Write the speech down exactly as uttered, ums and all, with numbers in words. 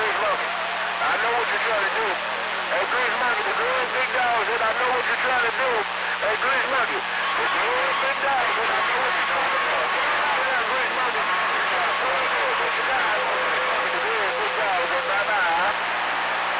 Grease Monkey. I know what you're trying to do. Hey, Grease Monkey, the Green Big Dog said, I know what you're trying to do. Hey, Grease Monkey, the Green Big Dog said, I know what you're trying to do.